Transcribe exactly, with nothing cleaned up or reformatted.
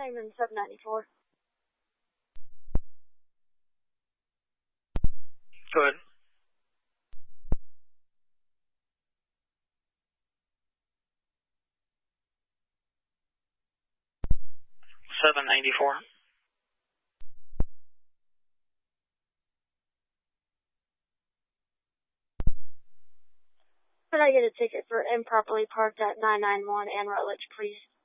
Diamond seven ninety-four. Go ahead. seven ninety-four. Could I get a ticket for improperly parked at nine nine one and Rutledge, please?